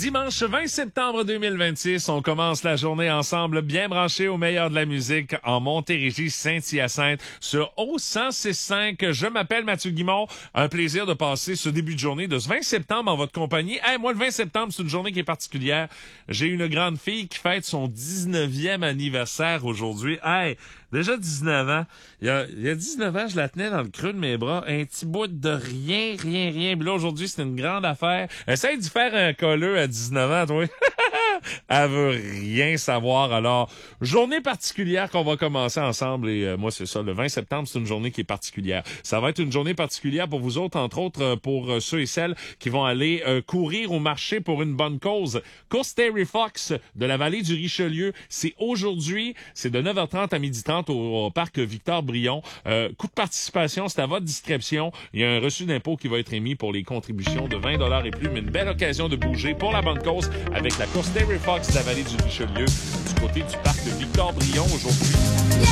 Dimanche 20 septembre 2026, on commence la journée ensemble, bien branchés au meilleur de la musique en Montérégie, Saint-Hyacinthe, sur O106.5. Je m'appelle Mathieu Guimond. Un plaisir de passer ce début de journée de ce 20 septembre en votre compagnie. Moi, le 20 septembre, c'est une journée qui est particulière. J'ai une grande fille qui fête son 19e anniversaire aujourd'hui. Déjà 19 ans. Il y a 19 ans, je la tenais dans le creux de mes bras. Un petit bout de rien. Puis là, aujourd'hui, c'est une grande affaire. Essaye d'y faire un colleux à 19 ans, toi. Elle veut rien savoir. Alors, journée particulière qu'on va commencer ensemble. Et moi, c'est ça. Le 20 septembre, c'est une journée qui est particulière. Ça va être une journée particulière pour vous autres, entre autres pour ceux et celles qui vont aller courir ou marcher pour une bonne cause. Course Terry Fox de la vallée du Richelieu. C'est aujourd'hui. C'est de 9h30 à 12h30 au parc Victor-Brion. Coût de participation, c'est à votre discrétion. Il y a un reçu d'impôt qui va être émis pour les contributions de 20$ et plus, mais une belle occasion de bouger pour la bonne cause avec la course Terry Fox de la vallée du Richelieu du côté du parc Victor-Brion aujourd'hui.